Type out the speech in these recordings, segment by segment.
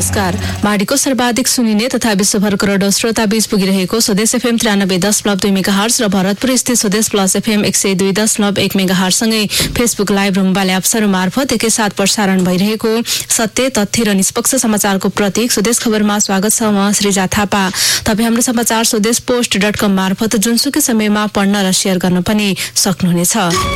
नमस्कार। माडीको सर्वाधिक सुनिने तथा विश्वभर करोडौं श्रोता बीच पुगिरहेको स्वदेश एफएम 93.2 मेगाहर्ज र भरतपुर स्थित स्वदेश प्लस एफएम 102.1 मेगाहर्ज सँगै फेसबुक लाइभ र मोबाइल एप्सहरू मार्फत एकैसाथ प्रसारण भइरहेको सत्य तथ्य र निष्पक्ष समाचारको प्रतीक स्वदेश खबरमा स्वागत छ। म श्रीजा थापा। तपाईँ हाम्रो समाचार स्वदेश post.com मार्फत जुनसुकै समयमा पढ्न र शेयर गर्न पनि सक्नुहुनेछ।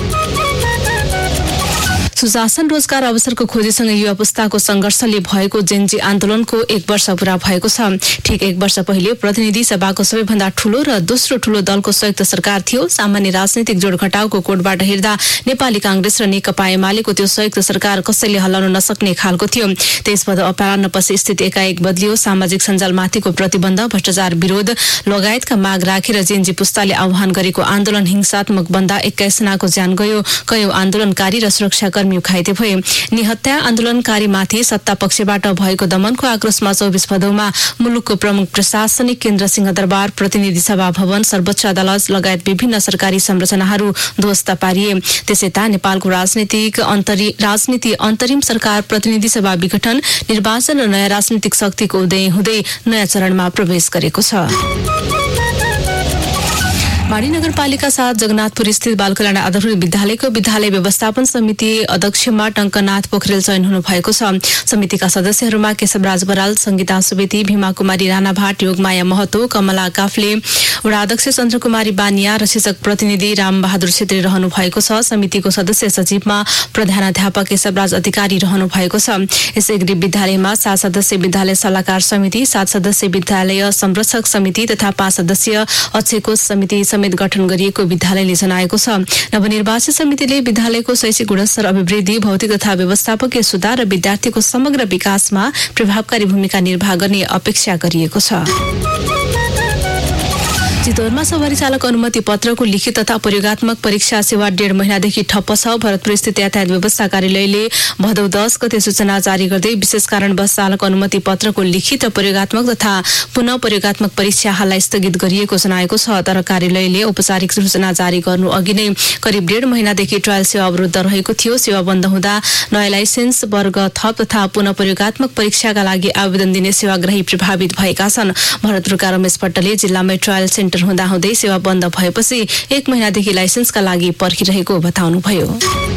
सुशासन रोजगार अवसरको खोजीसँग युवा पुस्ताको संघर्षले भएको जेनजी आन्दोलनको 1 वर्ष पूरा भएको छ। ठिक 1 वर्ष पहिले प्रतिनिधि सभाको सबैभन्दा ठूलो र दोस्रो ठूलो दलको संयुक्त सरकार थियो। सामान्य राजनीतिक जोडघटाउको कोडबाट हेर्दा नेपाली कांग्रेस र नेकपा एमालेको त्यो संयुक्त सरकार कसैले हल्लाउन नसक्ने खालको थियो। त्यसपछि अपराह्नपछि स्थिति एकाएक बदलियो। सामाजिक सञ्जालमाथिको प्रतिबन्ध, भ्रष्टाचार विरोध लगायतका माग राखेर जेनजी पुस्ताले आह्वान गरेको आन्दोलन हिंसात्मक बन्दा 21 जनाको ज्यान गयो। कयौं आन्दोलनकारी र सुरक्षाकर्मी घाइते भए। निहत्या आन्दोलनकारीमाथि सत्ता पक्षबाट भएको दमनको आक्रोशमा 24 भदौमा मुलुकको प्रमुख प्रशासनिक केन्द्र सिंहदरबार, प्रतिनिधि सभा भवन, सर्वोच्च अदालत लगायत विभिन्न सरकारी संरचनाहरू ध्वस्त पारिए। त्यसैता नेपालको राजनीति अन्तरिम सरकार, प्रतिनिधि सभा विघटन, निर्वाचन र नयाँ राजनीतिक शक्तिको उदय हुँदै नयाँ चरणमा प्रवेश गरेको छ। माडी नगरपालिका 7 जगन्नाथपुर स्थित बाल कल्याण आधारभूत विद्यालयको विद्यालय व्यवस्थापन समिति अध्यक्षमा टंकनाथ पोखरेल चयन हुनु भएको छ। समितिका सदस्यहरूमा केशवराज बराल, संगीता सुवेदी, भीमा कुमारी राणा भाट, योगमाया महतो, कमला काफले, वडा अध्यक्ष चन्द्रकुमारी बानिया र शिक्षक प्रतिनिधि रामबहादुर छेत्री रहनु भएको छ। समितिको सदस्य सचिवमा प्रधानाध्यापक केशवराज अधिकारी रहनु भएको छ। यसैगरी विद्यालयमा 7 सदस्य विद्यालय सल्लाहकार समिति, 7 सदस्य विद्यालय संरक्षक समिति तथा 5 सदस्य अक्षयकोष समिति समेत गठन गरिएको विद्यालयले जनाएको छ। नवनिर्वाचित समितिले विद्यालयको शैक्षिक गुणस्तर अभिवृद्धि, भौतिक तथा व्यवस्थापकीय सुधार र विद्यार्थीको समग्र विकासमा प्रभावकारी भूमिका निर्वाह गर्ने अपेक्षा गरिएको छ। चितवनमा सवारी चालक अनुमति पत्रको लिखित तथा प्रयोगात्मक परीक्षा सेवा 1.5 महिनादेखि ठप्प छ। भरतपुर स्थित यातायात व्यवस्था कार्यालयले भदौ 10 गते सूचना जारी गर्दै विशेष कारणवश चालक अनुमति पत्रको लिखित र प्रयोगात्मक तथा पुनः प्रयोगात्मक परीक्षा हाललाई स्थगित गरिएको जनाएको छ। तर कार्यालयले औपचारिक सूचना जारी गर्नु अघि नै करिब 1.5 महिनादेखि ट्रायल सेवा अवरुद्ध रहेको थियो। सेवा बन्द हुँदा नयाँ लाइसेन्स वर्ग थप तथा पुनः प्रयोगात्मक परीक्षाका लागि आवेदन दिने सेवाग्राही प्रभावित भएका छन्। भरतपुरका रमेश पट्टले जिल्लामै ट्रायल सेन्टर हुँदाहुँदै सेवा बन्द भएपछि 1 महिनादेखि लाइसेन्सका लागि पर्खिरहेको बताउनुभयो।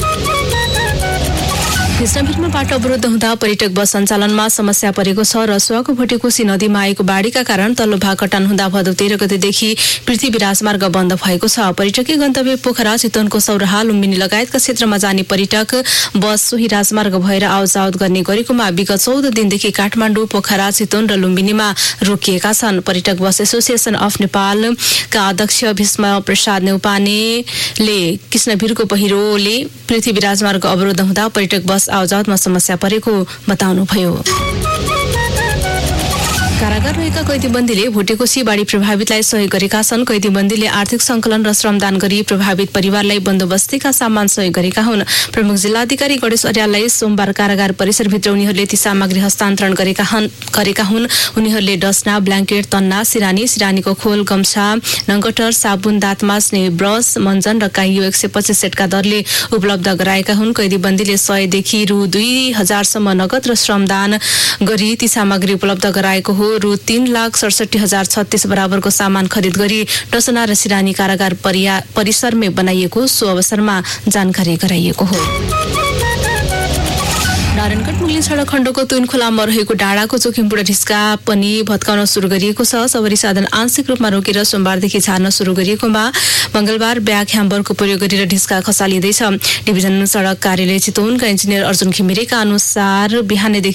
कृष्णपीठमा बाटो अवरुद्ध हुँदा पर्यटक बस सञ्चालनमा समस्या परेको छ। रसुवाको भोटेकोशी नदीमा आएको बाढीका कारण तल्लो भाग कटान हुँदा भदौ 13 गतेदेखि पृथ्वी राजमार्ग बन्द भएको छ। पर्यटकीय गन्तव्य पोखरा, चितवनको सौराहा, लुम्बिनी लगायतका क्षेत्रमा जाने पर्यटक बस सोही राजमार्ग भएर आवजावत गर्ने गरेकोमा विगत 14 दिनदेखि काठमाडौँ, पोखरा, चितवन र लुम्बिनीमा रोकिएका छन्। पर्यटक बस एसोसिएसन अफ नेपालका अध्यक्ष भीष्म प्रसाद नेउपानेले कृष्णपीठको पहिरोले पृथ्वी राजमार्ग अवरुद्ध हुँदा पर्यटक बस आवजावतमा समस्या परेको बताउनुभयो। कारागार रहेका कैदीबन्दीले भोटेकोशी बाढी प्रभावितलाई सहयोग गरेका छन्। कैदीबन्दीले आर्थिक संकलन र श्रमदान गरी प्रभावित परिवारलाई बन्दोबस्तीका सामान सहयोग गरेका हुन्। प्रमुख जिल्लाधिकारी गणेश अर्याललाई सोमबार कारागार परिसरभित्र उनीहरूले ती सामग्री हस्तान्तरण गरेका हुन्। उनीहरूले डस्ना, ब्ल्याङ्केट, तन्ना, सिरानीको खोल, गम्छा, नङ्गटर, साबुन, दाँत माझ्ने ब्रस, मञ्जन र काइयो 125 सेटका दरले उपलब्ध गराएका हुन्। कैदीबन्दीले 100 देखि रु 2000 सम्म नगद र श्रमदान गरी ती सामग्री उपलब्ध गराएको हो। रु 3,67,036 बराबरको सामान खरिद गरी डसना र सिरानी कारागार परिसरमै बनाइएको सो अवसरमा जानकारी गराइएको हो। नारायणगढ मुगलिन सडक खण्डको तुइन खोलामा रहेको डाँडाको जोखिमपूर्ण ढिस्का पनि भत्काउन सुरु गरिएको छ। सवारी साधन आंशिक रूपमा रोकेर सोमबारदेखि झार्न सुरु गरिएकोमा मंगलबार ब्याक ह्याम्बरको प्रयोग गरेर ढिस्का खसालिँदैछ। डिभिजन सडक कार्यालय चितवनका इन्जिनियर अर्जुन घिमिरेका अनुसार बिहानैदेखि